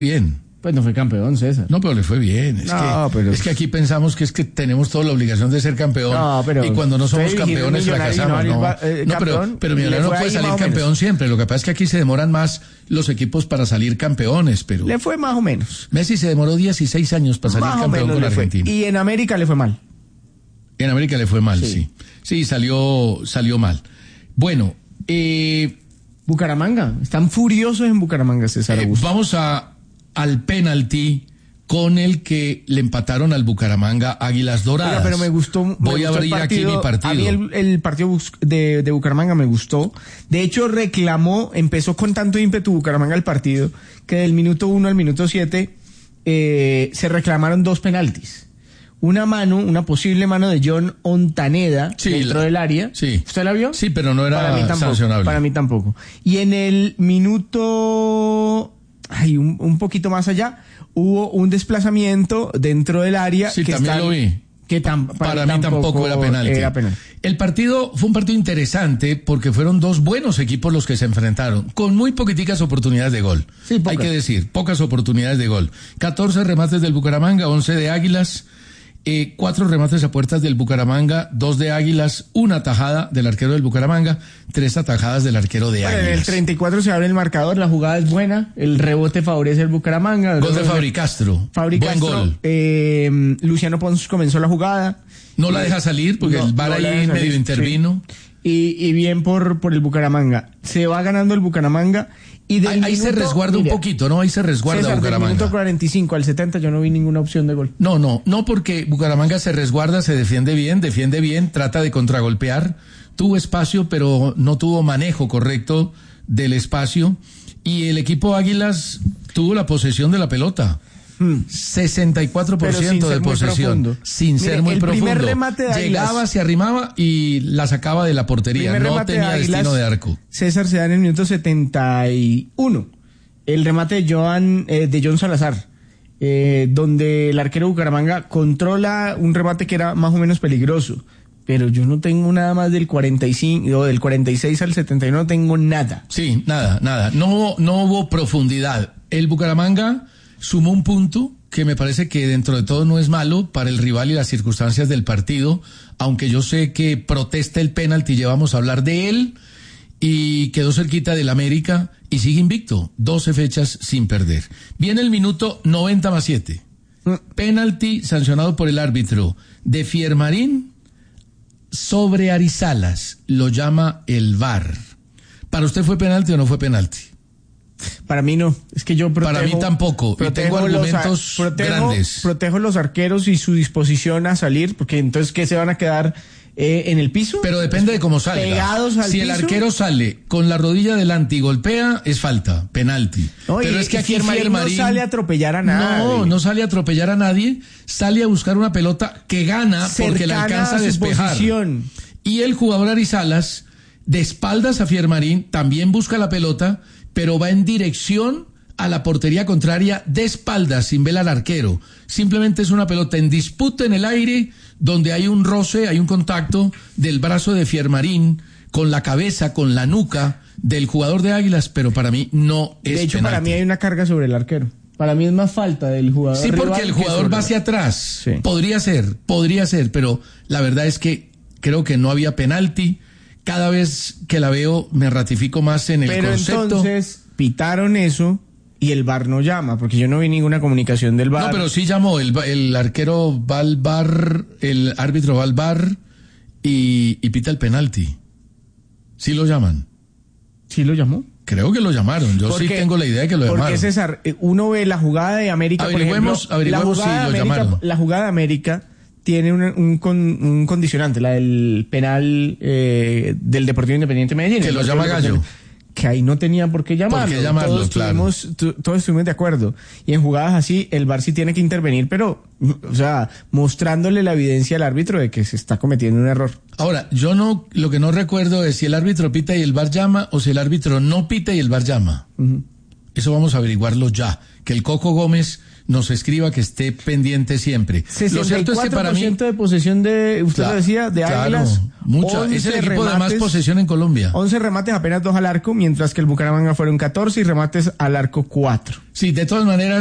bien. Pues no fue campeón, César. No, pero le fue bien. Es que aquí pensamos que tenemos toda la obligación de ser campeón. No, pero y cuando no somos campeones fracasamos. Pero Millonarios no puede salir campeón siempre. Lo que pasa es que aquí se demoran más los equipos para salir campeones, pero le fue más o menos. Messi se demoró 16 años para salir campeón con Argentina. Y en América le fue mal. En América le fue mal, sí. Sí, salió mal. Bueno, Bucaramanga. Están furiosos en Bucaramanga, César Augusto. Vamos al penalti con el que le empataron al Bucaramanga Águilas Doradas. Pero me gustó. Voy a abrir aquí mi partido. A mí el partido de Bucaramanga me gustó. De hecho, empezó con tanto ímpetu Bucaramanga el partido, que del minuto 1 al minuto 7 se reclamaron 2 penaltis. Una posible mano de John Ontaneda dentro del área. Sí. ¿Usted la vio? Sí, pero no era sancionable. Para mí tampoco. Y en el minuto... un poquito más allá, hubo un desplazamiento dentro del área. Sí, también lo vi. Para mí tampoco era penalti. El partido fue un partido interesante porque fueron 2 buenos equipos los que se enfrentaron, con muy poquiticas oportunidades de gol. Sí, hay que decir, pocas oportunidades de gol. 14 remates del Bucaramanga, 11 de Águilas. 4 remates a puertas del Bucaramanga, 2 de Águilas, 1 atajada del arquero del Bucaramanga, 3 atajadas del arquero de Águilas. En el 34 se abre el marcador, la jugada es buena, el rebote favorece al Bucaramanga. Gol de Fabri Castro. Buen gol. Luciano Pons comenzó la jugada. No la deja salir porque el VAR ahí medio intervino. Sí. Y bien por el Bucaramanga. Se va ganando el Bucaramanga. Y ahí se resguarda un poquito, ¿no? Ahí se resguarda César, Bucaramanga. Del minuto 45 al 70 yo no vi ninguna opción de gol. No, porque Bucaramanga se resguarda, se defiende bien, trata de contragolpear. Tuvo espacio, pero no tuvo manejo correcto del espacio. Y el equipo Águilas tuvo la posesión de la pelota. 64% de posesión, sin ser muy profundo. Primer remate de Águilas, llegaba, se arrimaba y la sacaba de la portería, no tenía destino de arco. César se da en el minuto 71. El remate de John Salazar, donde el arquero Bucaramanga controla un remate que era más o menos peligroso. Pero yo no tengo nada más del 45 o del 46 al 71, no tengo nada. Sí, nada. No hubo profundidad. El Bucaramanga sumó un punto que me parece que dentro de todo no es malo para el rival y las circunstancias del partido, aunque yo sé que protesta el penalti, ya vamos a hablar de él, y quedó cerquita del América y sigue invicto, 12 fechas sin perder. Viene el minuto 90+7. Penalti sancionado por el árbitro de Fiermarín sobre Arizalas, lo llama el VAR. ¿Para usted fue penalti o no fue penalti? Para mí no, es que yo protejo... Para mí tampoco, y tengo argumentos grandes. Protejo los arqueros y su disposición a salir, porque entonces, ¿qué se van a quedar en el piso? Pero depende de cómo salga. Pegados al piso. Si el arquero sale con la rodilla delante y golpea, es falta, penalti. No, pero es que aquí Fiermarín no sale a atropellar a nadie. No sale a atropellar a nadie, sale a buscar una pelota que gana porque la alcanza a despejar. Posición. Y el jugador Arizalas, de espaldas a Fiermarín, también busca la pelota, pero va en dirección a la portería contraria de espaldas, sin ver al arquero. Simplemente es una pelota en disputa en el aire, donde hay un roce, hay un contacto del brazo de Fiermarín con la cabeza, con la nuca del jugador de Águilas, pero para mí no es penalti. De hecho, para mí hay una carga sobre el arquero. Para mí es más falta del jugador. Sí, porque el jugador va hacia atrás. Sí. Podría ser, pero la verdad es que creo que no había penalti. Cada vez que la veo me ratifico más en el concepto. Pero entonces pitaron eso y el VAR no llama, porque yo no vi ninguna comunicación del VAR. No, pero sí llamó, el arquero va al VAR, el árbitro va al VAR y pita el penalti. ¿Sí lo llaman? ¿Sí lo llamó? Creo que lo llamaron, sí tengo la idea de que lo llamaron. Porque César, uno ve la jugada de América, averigüemos por ejemplo, si lo llamaron. La jugada de América tiene un condicionante, la del penal del Deportivo Independiente Medellín. Que lo llama Gallo. Que ahí no tenía por qué llamarlo. ¿Por qué llamarlo? Todos estuvimos de acuerdo. Y en jugadas así, el VAR sí tiene que intervenir, pero, o sea, mostrándole la evidencia al árbitro de que se está cometiendo un error. Ahora, lo que no recuerdo es si el árbitro pita y el VAR llama, o si el árbitro no pita y el VAR llama. Uh-huh. Eso vamos a averiguarlo ya. que el Coco Gómez nos escriba, que esté pendiente siempre. Lo cierto es que para mí, de posesión de, usted lo decía, de Águilas. Mucha. Es el equipo de más posesión en Colombia. 11 remates, apenas 2 al arco, mientras que el Bucaramanga fueron 14 y remates al arco 4. Sí, de todas maneras,